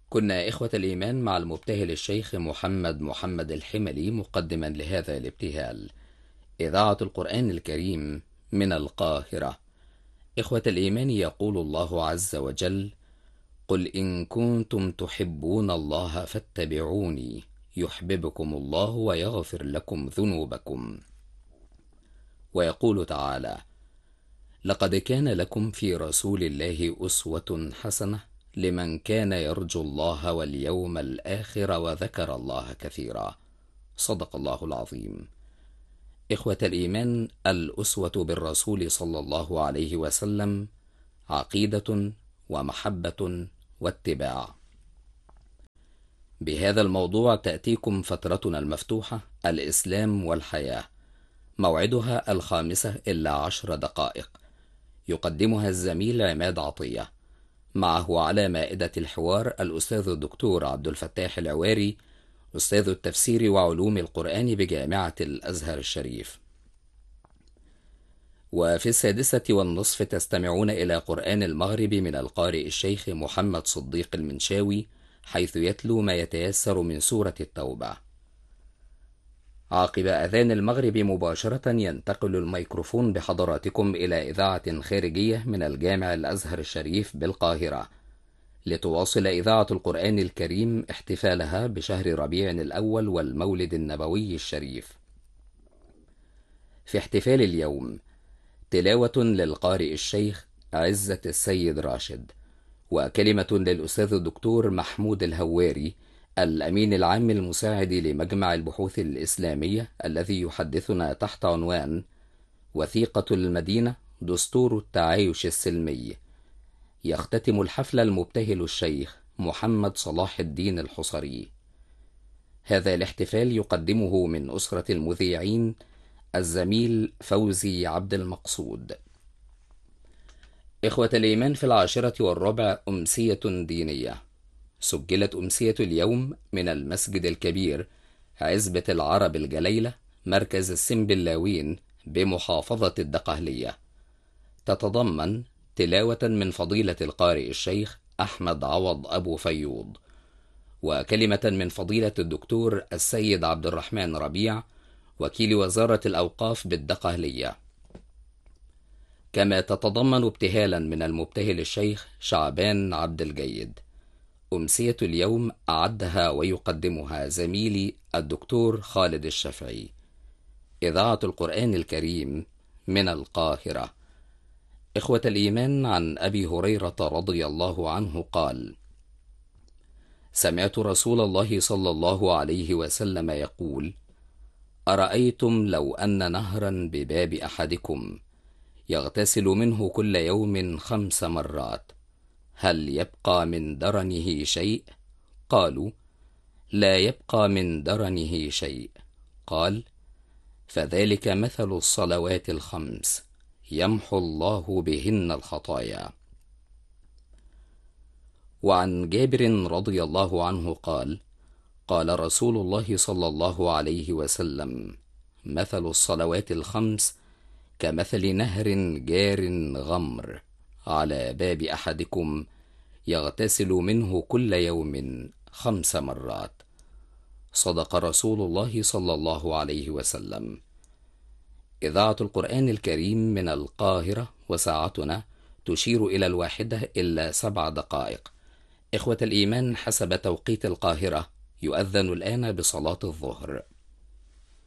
كنا إخوة الإيمان مع المبتهل الشيخ محمد الحملي مقدما لهذا الابتهال. إذاعة القرآن الكريم من القاهرة. إخوة الإيمان، يقول الله عز وجل: قل إن كنتم تحبون الله فاتبعوني يحببكم الله ويغفر لكم ذنوبكم. ويقول تعالى: لقد كان لكم في رسول الله أسوة حسنة لمن كان يرجو الله واليوم الآخر وذكر الله كثيرا. صدق الله العظيم. إخوة الإيمان، الأسوة بالرسول صلى الله عليه وسلم عقيدة ومحبة واتباع. بهذا الموضوع تأتيكم فترتنا المفتوحة الإسلام والحياة، موعدها 5:10. يقدمها الزميل عماد عطية، معه على مائدة الحوار الأستاذ الدكتور عبد الفتاح العواري، أستاذ التفسير وعلوم القرآن بجامعة الأزهر الشريف. وفي 6:30 تستمعون إلى قرآن المغرب من القارئ الشيخ محمد صديق المنشاوي، حيث يتلو ما يتيسر من سورة التوبة. عقب أذان المغرب مباشرة ينتقل الميكروفون بحضراتكم إلى إذاعة خارجية من الجامع الأزهر الشريف بالقاهرة، لتواصل إذاعة القرآن الكريم احتفالها بشهر ربيع الأول والمولد النبوي الشريف. في احتفال اليوم تلاوة للقارئ الشيخ عزة السيد راشد، وكلمة للأستاذ الدكتور محمود الهواري، الأمين العام المساعد لمجمع البحوث الإسلامية، الذي يحدثنا تحت عنوان وثيقة المدينة دستور التعايش السلمي. يختتم الحفل المبتهل الشيخ محمد صلاح الدين الحصري. هذا الاحتفال يقدمه من أسرة المذيعين الزميل فوزي عبد المقصود. إخوة الإيمان، في 10:15 أمسية دينية. سجلت أمسية اليوم من المسجد الكبير عزبة العرب الجليلة، مركز السنبلاوين بمحافظة الدقهلية. تتضمن تلاوة من فضيلة القارئ الشيخ أحمد عوض أبو فيوض، وكلمة من فضيلة الدكتور السيد عبد الرحمن ربيع، وكيل وزارة الأوقاف بالدقهلية. كما تتضمن ابتهالا من المبتهل الشيخ شعبان عبد الجيد. أمسية اليوم أعدها ويقدمها زميلي الدكتور خالد الشافعي. إذاعة القرآن الكريم من القاهرة. إخوة الإيمان، عن أبي هريرة رضي الله عنه قال: سمعت رسول الله صلى الله عليه وسلم يقول: أرأيتم لو أن نهرا بباب أحدكم يغتسل منه كل يوم 5 مرات، هل يبقى من درنه شيء؟ قالوا: لا يبقى من درنه شيء. قال: فذلك مثل الصلوات ال5 يمحو الله بهن الخطايا. وعن جابر رضي الله عنه قال: قال رسول الله صلى الله عليه وسلم: مثل الصلوات ال5 كمثل نهر جار غمر على باب أحدكم يغتسل منه كل يوم 5 مرات. صدق رسول الله صلى الله عليه وسلم. إذاعة القرآن الكريم من القاهرة، وساعتنا تشير إلى 1:07. إخوة الإيمان، حسب توقيت القاهرة يؤذن الآن بصلاة الظهر.